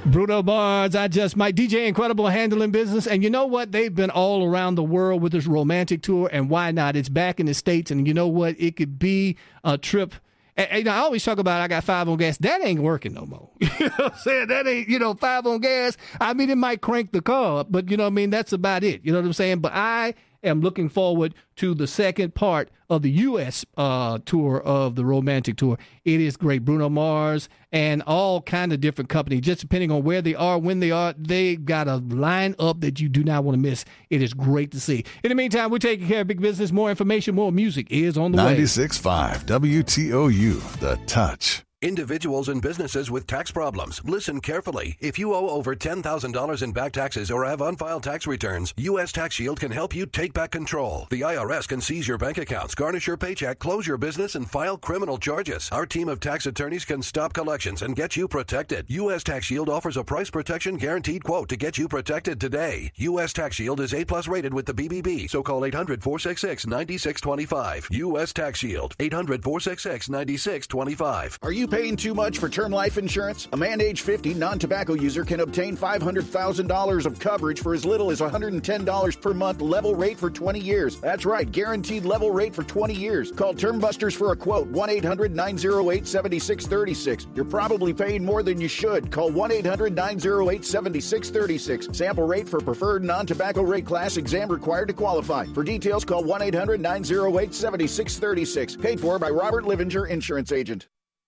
Bruno Mars, I Just Might, DJ Incredible handling business. And you know what? They've been all around the world with this romantic tour, and why not? It's back in the States, and you know what? It could be a trip. And I always talk about I got 5 on gas. That ain't working no more. You know what I'm saying? That ain't, 5 on gas. I mean, it might crank the car up, but, that's about it. You know what I'm saying? But I am looking forward to the second part of the U.S. Tour of the romantic tour. It is great. Bruno Mars and all kind of different companies, just depending on where they are, when they are, they got a lineup that you do not want to miss. It is great to see. In the meantime, we're taking care of big business. More information, more music is on the way. 96.5 WTOU, The Touch. Individuals and businesses with tax problems, listen carefully. If you owe over $10,000 in back taxes or have unfiled tax returns, U.S. Tax Shield can help you take back control. The IRS can seize your bank accounts, garnish your paycheck, close your business, and file criminal charges. Our team of tax attorneys can stop collections and get you protected. U.S. Tax Shield offers a price protection guaranteed quote to get you protected today. U.S. Tax Shield is A+ rated with the BBB, so call 800-466-9625. U.S. Tax Shield, 800-466-9625. Are you paying too much for term life insurance? A man age 50 non-tobacco user can obtain $500,000 of coverage for as little as $110 per month, level rate for 20 years. That's right, guaranteed level rate for 20 years. Call Term Busters for a quote, 1-800-908-7636. You're probably paying more than you should. Call 1-800-908-7636. Sample rate for preferred non-tobacco rate class, exam required to qualify. For details, call 1-800-908-7636. Paid for by Robert Livinger, Insurance Agent.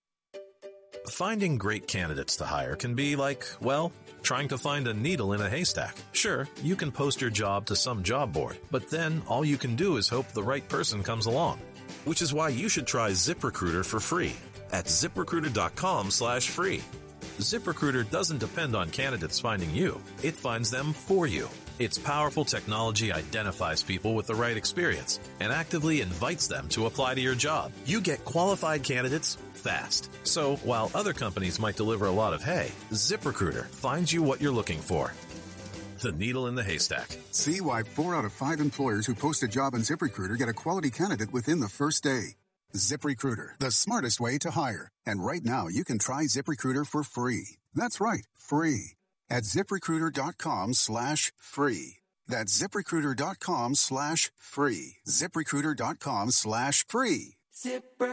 Finding great candidates to hire can be like, well, trying to find a needle in a haystack. Sure, you can post your job to some job board, but then all you can do is hope the right person comes along. Which is why you should try ZipRecruiter for free at ZipRecruiter.com/free. ZipRecruiter doesn't depend on candidates finding you. It finds them for you. Its powerful technology identifies people with the right experience and actively invites them to apply to your job. You get qualified candidates fast. So while other companies might deliver a lot of hay, ZipRecruiter finds you what you're looking for. The needle in the haystack. See why 4 out of 5 employers who post a job on ZipRecruiter get a quality candidate within the first day. ZipRecruiter, the smartest way to hire. And right now, you can try ZipRecruiter for free. That's right, free. At ZipRecruiter.com/free. That's ZipRecruiter.com/free. ZipRecruiter.com/free.